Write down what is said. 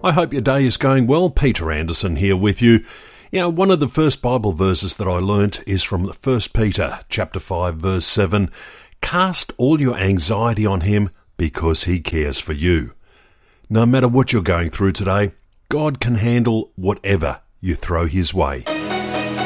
I hope your day is going well. Peter Anderson here with you. You know, one of the first Bible verses that I learnt is from 1 Peter chapter 5 verse 7. Cast all your anxiety on him because he cares for you. No matter what you're going through today, God can handle whatever you throw his way.